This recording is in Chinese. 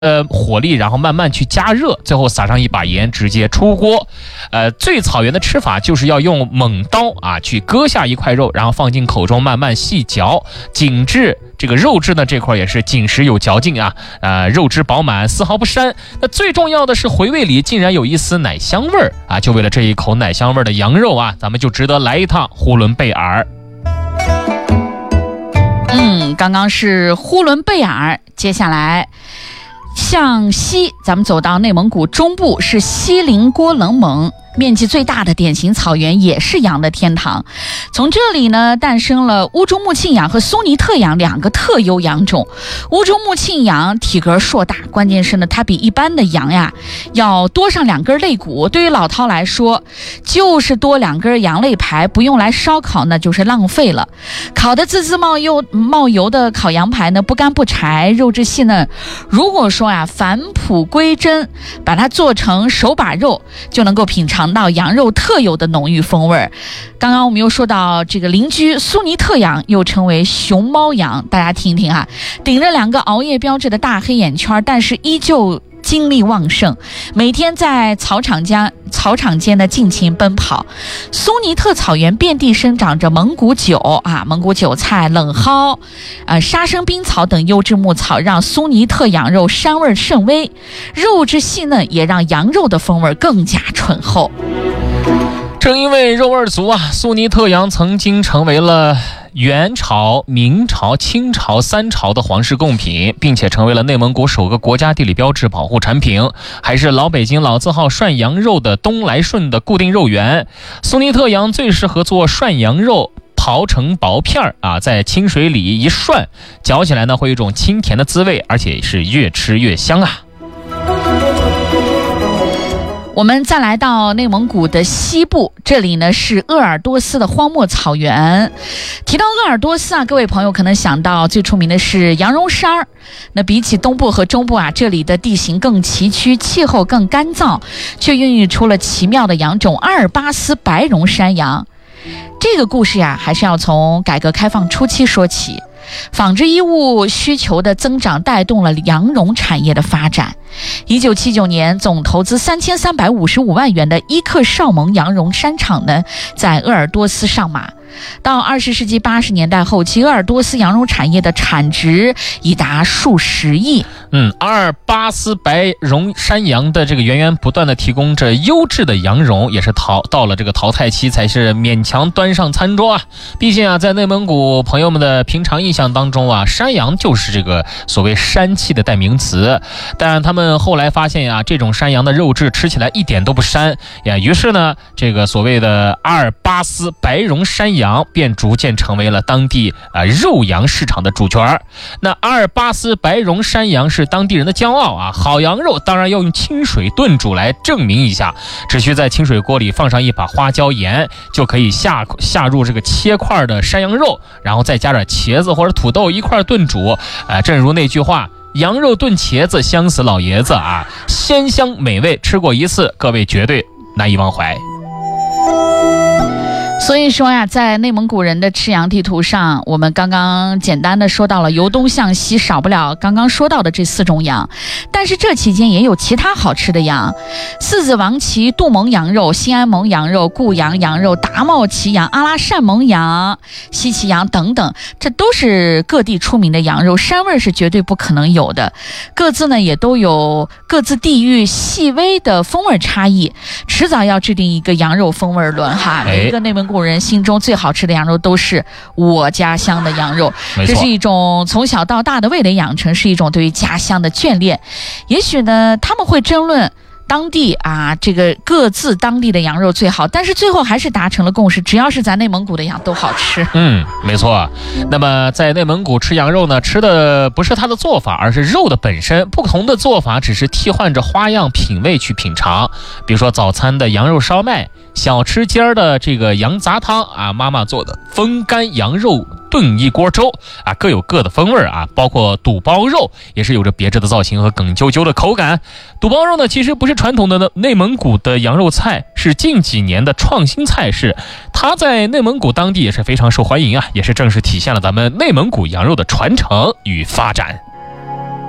火力，然后慢慢去加热，最后撒上一把盐，直接出锅。最草原的吃法就是要用猛刀啊去割下一块肉，然后放进口中慢慢细嚼，紧致。这个肉质呢，这块也是紧实有嚼劲啊，肉质饱满，丝毫不膻。那最重要的是回味里竟然有一丝奶香味儿啊！就为了这一口奶香味儿的羊肉啊，咱们就值得来一趟呼伦贝尔。 刚刚是呼伦贝尔，接下来向西，咱们走到内蒙古中部，是锡林郭勒盟。面积最大的典型草原，也是羊的天堂。从这里呢，诞生了乌珠穆沁羊和苏尼特羊两个特优羊种。乌珠穆沁羊体格硕大，关键是呢，它比一般的羊呀要多上2根肋骨。对于老饕来说，就是多2根羊肋排，不用来烧烤那就是浪费了。烤的滋滋冒油的烤羊排呢，不干不柴，肉质细嫩。如果说啊返璞归真，把它做成手把肉，就能够品尝到羊肉特有的浓郁风味。刚刚我们又说到这个邻居苏尼特羊，又称为熊猫羊，大家听一听哈，顶着2个熬夜标志的大黑眼圈，但是依旧精力旺盛，每天在草场间的尽情奔跑。苏尼特草原遍地生长着蒙古韭啊、蒙古韭菜、冷蒿、沙生冰草等优质牧草，让苏尼特羊肉膻味甚微，肉质细嫩，也让羊肉的风味更加醇厚。 正因为肉味足啊，苏尼特羊曾经成为了元朝、明朝、清朝3朝的皇室贡品，并且成为了内蒙古首个国家地理标志保护产品，还是老北京老字号涮羊肉的东来顺的固定肉源。苏尼特羊最适合做涮羊肉，刨成薄片啊，在清水里一涮，嚼起来呢会有一种清甜的滋味，而且是越吃越香啊。 我们再来到内蒙古的西部，这里呢是鄂尔多斯的荒漠草原。提到鄂尔多斯啊，各位朋友可能想到最出名的是羊绒衫。那比起东部和中部啊，这里的地形更崎岖，气候更干燥，却孕育出了奇妙的羊种阿尔巴斯白绒山羊。这个故事呀，还是要从改革开放初期说起。纺织衣物需求的增长带动了羊绒产业的发展。1979年，总投资3355万元的伊克绍盟羊绒衫厂呢，在鄂尔多斯上马。到20世纪80年代后期，鄂尔多斯羊绒产业的产值已达数十亿。 阿尔巴斯白绒山羊的这个源源不断的提供着优质的羊绒，也是到了这个淘汰期才是勉强端上餐桌啊。毕竟啊，在内蒙古朋友们的平常印象当中啊，山羊就是这个所谓膻气的代名词。但他们后来发现呀，这种山羊的肉质吃起来一点都不膻呀，于是呢，这个所谓的阿尔巴斯白绒山羊便逐渐成为了当地肉羊市场的主角。那阿尔巴斯白绒山羊是当地人的骄傲啊，好羊肉当然要用清水炖煮来证明一下，只需在清水锅里放上一把花椒盐，就可以下入这个切块的山羊肉，然后再加点茄子或者土豆一块炖煮。正如那句话，羊肉炖茄子香死老爷子啊，鲜香美味，吃过一次各位绝对难以忘怀。 所以说呀，在内蒙古人的吃羊地图上，我们刚刚简单的说到了由东向西少不了刚刚说到的这4种羊，但是这期间也有其他好吃的羊，四子王旗杜蒙羊肉、新安蒙羊肉、固阳羊肉、达茂旗羊、阿拉善蒙羊、西岐羊等等，这都是各地出名的羊肉，膻味是绝对不可能有的。各自呢也都有各自地域细微的风味差异，迟早要制定一个羊肉风味论哈。每一个内蒙古人心中最好吃的羊肉都是我家乡的羊肉，这是一种从小到大的味蕾养成，是一种对于家乡的眷恋。也许呢他们会争论当地啊，这个各自当地的羊肉最好，但是最后还是达成了共识，只要是咱内蒙古的羊都好吃。 没错。那么在内蒙古吃羊肉呢，吃的不是它的做法，而是肉的本身。不同的做法只是替换着花样品味去品尝。比如说早餐的羊肉烧麦，小吃间的这个羊杂汤啊，妈妈做的风干羊肉炖一锅粥啊，各有各的风味啊。包括肚包肉也是有着别致的造型和梗啾啾的口感。肚包肉呢，其实不是传统的内蒙古的羊肉菜，是近几年的创新菜式。它在内蒙古当地也是非常受欢迎啊，也是正式体现了咱们内蒙古羊肉的传承与发展。